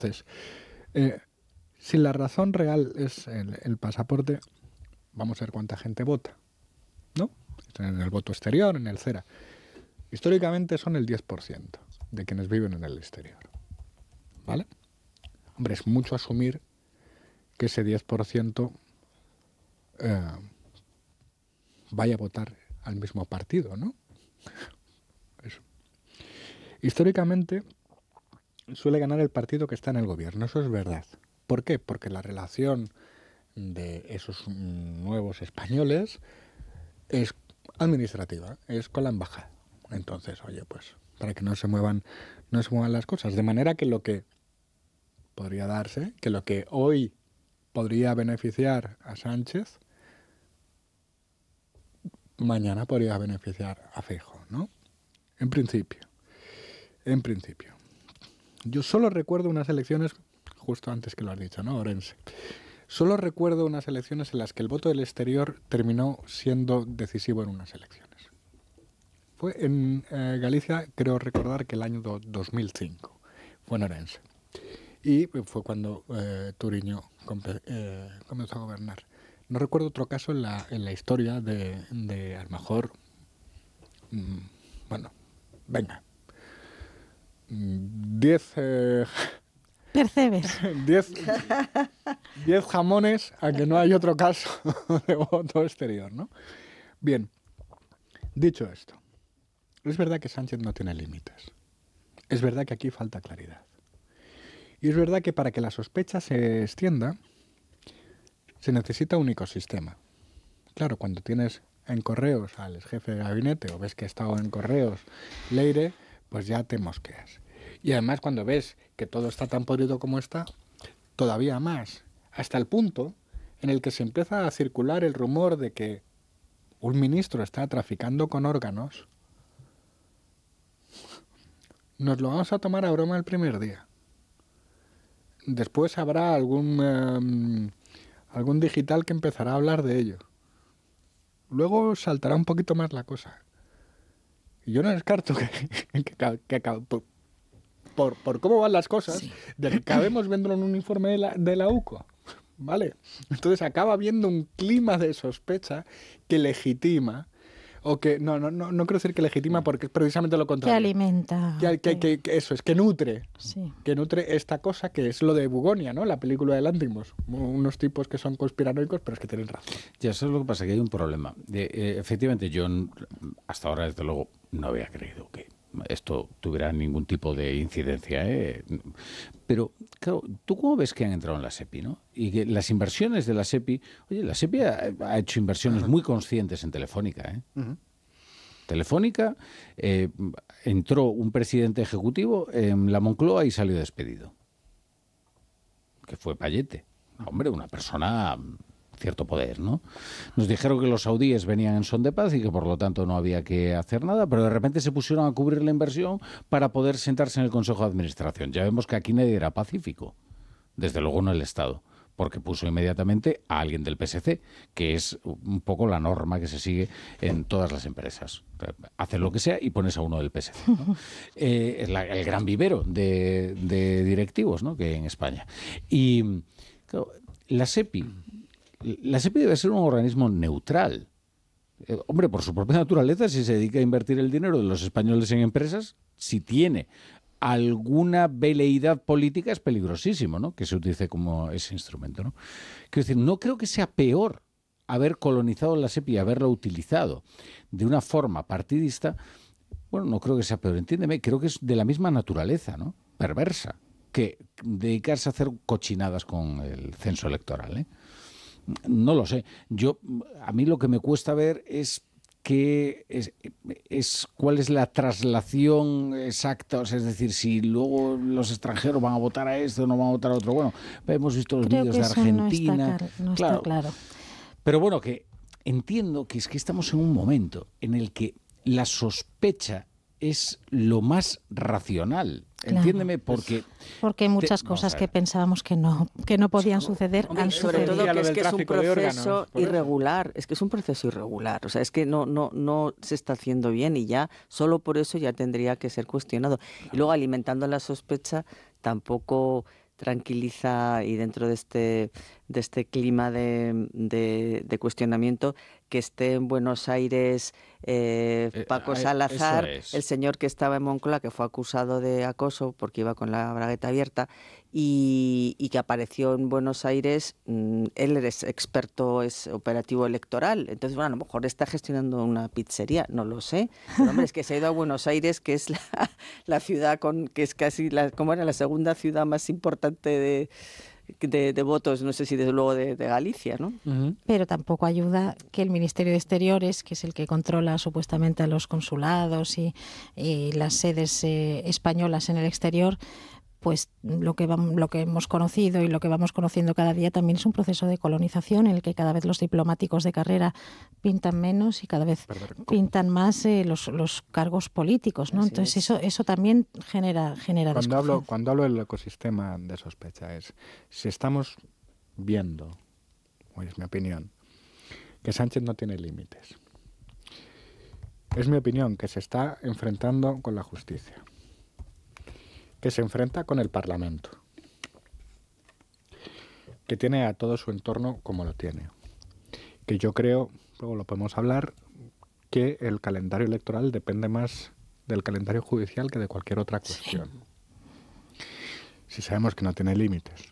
Entonces, si la razón real es el pasaporte, vamos a ver cuánta gente vota, ¿no? En el voto exterior, en el CERA. Históricamente son el 10% de quienes viven en el exterior, ¿vale? Hombre, es mucho asumir que ese 10% vaya a votar al mismo partido, ¿no? Eso. Históricamente suele ganar el partido que está en el gobierno, eso es verdad. ¿Por qué? Porque la relación de esos nuevos españoles es administrativa, es con la embajada. Entonces, oye, pues para que no se muevan las cosas, de manera que lo que podría darse, que lo que hoy podría beneficiar a Sánchez, mañana podría beneficiar a Feijóo, ¿no? En principio. Yo solo recuerdo unas elecciones, justo antes que lo has dicho, ¿no, Orense? Solo recuerdo unas elecciones en las que el voto del exterior terminó siendo decisivo en unas elecciones. Fue en Galicia, creo recordar que el año 2005, fue en Orense. Y fue cuando Turiño comenzó a gobernar. No recuerdo otro caso en la historia de a lo mejor, bueno, venga, 10 Percebes. 10 jamones a que no hay otro caso de voto exterior, ¿no? Bien, dicho esto, es verdad que Sánchez no tiene límites. Es verdad que aquí falta claridad. Y es verdad que para que la sospecha se extienda, se necesita un ecosistema. Claro, cuando tienes en Correos al jefe de gabinete o ves que ha estado en Correos Leire, pues ya te mosqueas. Y además cuando ves que todo está tan podrido como está, todavía más. Hasta el punto en el que se empieza a circular el rumor de que un ministro está traficando con órganos. Nos lo vamos a tomar a broma el primer día. Después habrá algún digital que empezará a hablar de ello. Luego saltará un poquito más la cosa. Y yo no descarto que por cómo van las cosas, sí, de que acabemos viéndolo en un informe de la UCO. ¿Vale? Entonces acaba habiendo un clima de sospecha que legitima, o que, no quiero decir que legitima porque es precisamente lo contrario. Que alimenta. Que eso es, que nutre. Sí. Que nutre esta cosa que es lo de Bugonia, ¿no? La película de Lanthimos. Unos tipos que son conspiranoicos, pero es que tienen razón. Ya, eso es lo que pasa, que hay un problema. Efectivamente, yo hasta ahora, desde luego, no había creído que esto tuviera ningún tipo de incidencia, ¿eh? Pero, claro, ¿tú cómo ves que han entrado en la SEPI, no? Y que las inversiones de la SEPI... Oye, la SEPI ha hecho inversiones muy conscientes en Telefónica, ¿eh? Uh-huh. Telefónica, entró un presidente ejecutivo en la Moncloa y salió despedido. Que fue Payete. Hombre, una persona... cierto poder, ¿no? Nos dijeron que los saudíes venían en son de paz y que por lo tanto no había que hacer nada, pero de repente se pusieron a cubrir la inversión para poder sentarse en el Consejo de Administración. Ya vemos que aquí nadie era pacífico, desde luego no el Estado, porque puso inmediatamente a alguien del PSC, que es un poco la norma que se sigue en todas las empresas. Haces lo que sea y pones a uno del PSC, ¿no? Es el gran vivero de directivos, ¿no?, que hay en España. Y claro, la SEPI debe ser un organismo neutral. Hombre, por su propia naturaleza, si se dedica a invertir el dinero de los españoles en empresas, si tiene alguna veleidad política, es peligrosísimo, ¿no?, que se utilice como ese instrumento, ¿no? Quiero decir, no creo que sea peor haber colonizado la SEPI y haberla utilizado de una forma partidista. Bueno, no creo que sea peor, entiéndeme, creo que es de la misma naturaleza, ¿no?, perversa, que dedicarse a hacer cochinadas con el censo electoral, ¿eh? No lo sé. A mí lo que me cuesta ver es cuál es la traslación exacta, o sea, es decir, si luego los extranjeros van a votar a esto o no van a votar a otro. Bueno, hemos visto los vídeos de Argentina. No está claro. Pero bueno, que entiendo que es que estamos en un momento en el que la sospecha es lo más racional. Claro. Entiéndeme, porque hay muchas cosas que pensábamos que no podían suceder. Sobre todo que es un proceso irregular. Es que es un proceso irregular. O sea, es que no se está haciendo bien y ya solo por eso ya tendría que ser cuestionado. Y luego alimentando la sospecha tampoco tranquiliza y dentro de este clima de cuestionamiento que esté en Buenos Aires Paco Salazar, el señor que estaba en Moncloa, que fue acusado de acoso porque iba con la bragueta abierta y que apareció en Buenos Aires. Él es experto, es operativo electoral, entonces bueno, a lo mejor está gestionando una pizzería, no lo sé, pero hombre, es que se ha ido a Buenos Aires, que es la ciudad que es casi ¿cómo era? La segunda ciudad más importante de votos, no sé si desde luego de Galicia, ¿no? Pero tampoco ayuda que el Ministerio de Exteriores, que es el que controla supuestamente a los consulados y las sedes españolas en el exterior, pues lo que hemos conocido y lo que vamos conociendo cada día también es un proceso de colonización en el que cada vez los diplomáticos de carrera pintan menos y cada vez pintan más los cargos políticos, ¿no? Entonces eso también genera desconfianza. Cuando hablo del ecosistema de sospecha es, si estamos viendo, o es mi opinión, que Sánchez no tiene límites, es mi opinión que se está enfrentando con la justicia, que se enfrenta con el Parlamento, que tiene a todo su entorno como lo tiene, que yo creo, luego lo podemos hablar, que el calendario electoral depende más del calendario judicial que de cualquier otra cuestión. Si sabemos que no tiene límites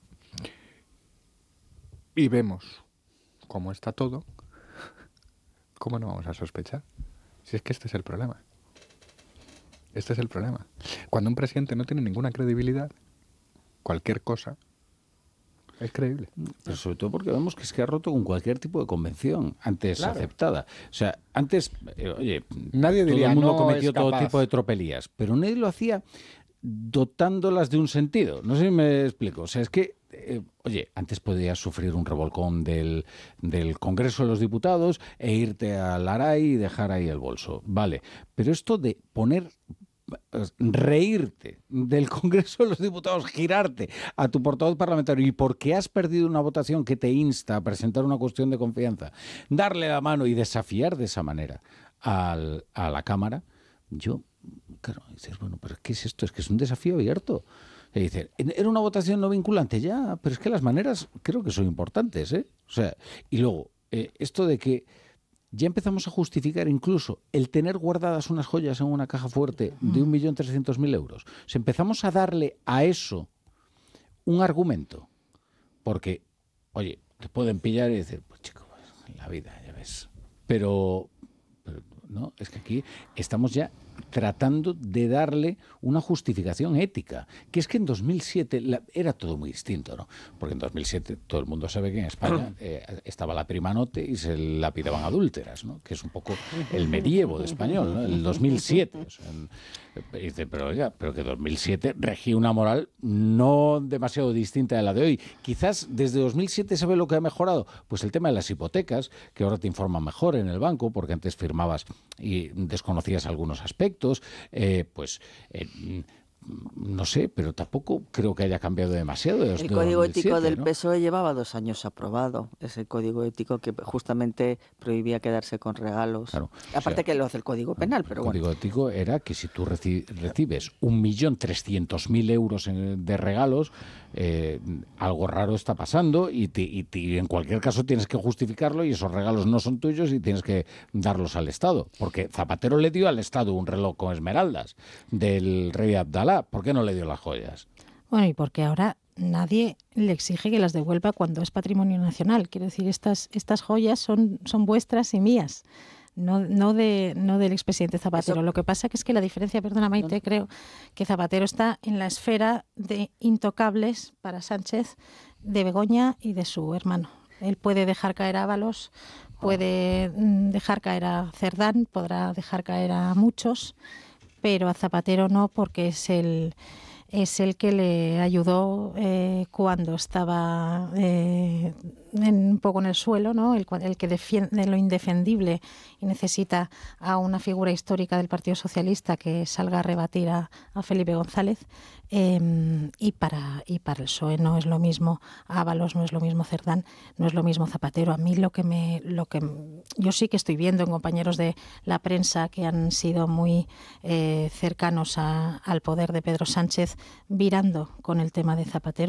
y vemos cómo está todo, ¿cómo no vamos a sospechar? Si es que este es el problema. Este es el problema. Cuando un presidente no tiene ninguna credibilidad, cualquier cosa es creíble. Pero sobre todo porque vemos que es que ha roto con cualquier tipo de convención antes aceptada. O sea, antes, nadie diría, todo el mundo no cometió todo tipo de tropelías, pero nadie lo hacía dotándolas de un sentido. No sé si me explico. O sea, es que antes podías sufrir un revolcón del Congreso de los Diputados e irte al Aray y dejar ahí el bolso. Vale, pero esto de reírte del Congreso de los Diputados, girarte a tu portavoz parlamentario y porque has perdido una votación que te insta a presentar una cuestión de confianza, darle la mano y desafiar de esa manera a la Cámara, claro, dices, bueno, pero ¿qué es esto? Es que es un desafío abierto. Y dice, era una votación no vinculante, ya, pero es que las maneras creo que son importantes, ¿eh? O sea, y luego, esto de que ya empezamos a justificar incluso el tener guardadas unas joyas en una caja fuerte de 1.300.000 euros. O sea, empezamos a darle a eso un argumento. Porque, oye, te pueden pillar y decir, pues chico, la vida, ya ves. Pero no, es que aquí estamos ya tratando de darle una justificación ética, que es que en 2007 era todo muy distinto, ¿no? Porque en 2007 todo el mundo sabe que en España estaba la prima note y se lapidaban adúlteras, ¿no? Que es un poco el medievo de español, ¿no? El 2007. O sea, dice, pero oiga, pero que 2007 regía una moral no demasiado distinta de la de hoy. Quizás desde 2007 se ve lo que ha mejorado, pues el tema de las hipotecas, que ahora te informan mejor en el banco, porque antes firmabas y desconocías algunos aspectos, no sé, pero tampoco creo que haya cambiado demasiado. El código ético del PSOE llevaba 2 años aprobado. Es el código ético que justamente prohibía quedarse con regalos. Claro, aparte que lo hace el código penal, pero bueno. El código ético era que si tú recibes 1.300.000 euros de regalos, algo raro está pasando y en cualquier caso tienes que justificarlo y esos regalos no son tuyos y tienes que darlos al Estado. Porque Zapatero le dio al Estado un reloj con esmeraldas del rey Abdalá. ¿Por qué no le dio las joyas? Bueno, y porque ahora nadie le exige que las devuelva cuando es patrimonio nacional. Quiero decir, estas joyas son vuestras y mías, no del expresidente Zapatero. Eso... Lo que pasa que es que la diferencia, perdona Maite, creo que Zapatero está en la esfera de intocables para Sánchez de Begoña y de su hermano. Él puede dejar caer a Ábalos, puede dejar caer a Cerdán, podrá dejar caer a muchos, pero a Zapatero no, porque es el que le ayudó cuando estaba un poco en el suelo, ¿no? El que defiende lo indefendible y necesita a una figura histórica del Partido Socialista que salga a rebatir a Felipe González. Y para el PSOE no es lo mismo Ábalos, no es lo mismo Cerdán, no es lo mismo Zapatero. A mí lo que yo sí que estoy viendo en compañeros de la prensa que han sido muy cercanos al poder de Pedro Sánchez virando con el tema de Zapatero.